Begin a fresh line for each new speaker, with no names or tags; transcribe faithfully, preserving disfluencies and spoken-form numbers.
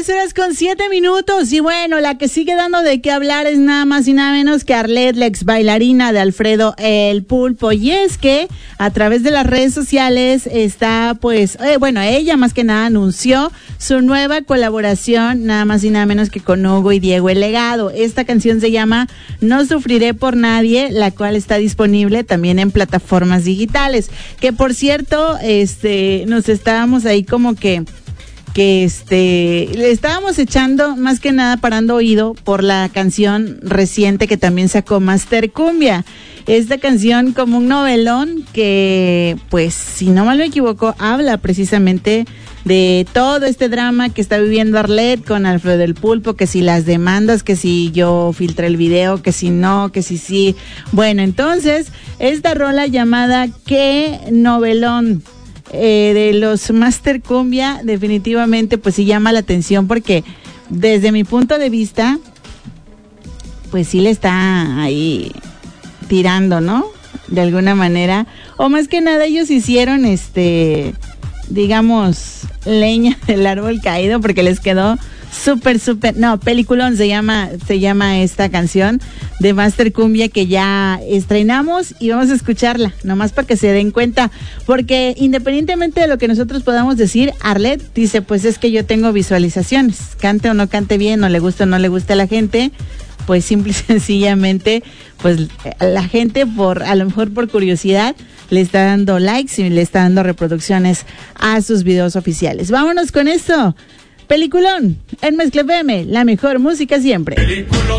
diez horas con siete minutos y bueno, la que sigue dando de qué hablar es nada más y nada menos que Arlette, la ex bailarina de Alfredo el Pulpo, y es que a través de las redes sociales está pues, eh, bueno, ella más que nada anunció su nueva colaboración nada más y nada menos que con Hugo y Diego El Legado. Esta canción se llama No Sufriré por Nadie, la cual está disponible también en plataformas digitales, que por cierto, este, nos estábamos ahí como que que este le estábamos echando más que nada parando oído por la canción reciente que también sacó Master Cumbia. Esta canción como un novelón que, pues, si no mal me equivoco, habla precisamente de todo este drama que está viviendo Arlette con Alfredo el Pulpo, que si las demandas, que si yo filtré el video, que si no, que si sí. Bueno, entonces, esta rola llamada ¿Qué novelón? Eh, de los Master Cumbia, definitivamente pues sí llama la atención porque desde mi punto de vista pues sí le está ahí tirando, ¿no? De alguna manera, o más que nada ellos hicieron este, digamos, leña del árbol caído porque les quedó súper, súper, no, peliculón se llama, se llama esta canción de Master Cumbia que ya estrenamos y vamos a escucharla, nomás para que se den cuenta, porque independientemente de lo que nosotros podamos decir, Arlette dice, pues es que yo tengo visualizaciones, cante o no cante bien, o le guste o no le guste a la gente, pues simple y sencillamente, pues la gente por, a lo mejor por curiosidad, le está dando likes y le está dando reproducciones a sus videos oficiales. Vámonos con esto. Peliculón en Mezcla F M, la mejor música siempre. Peliculón.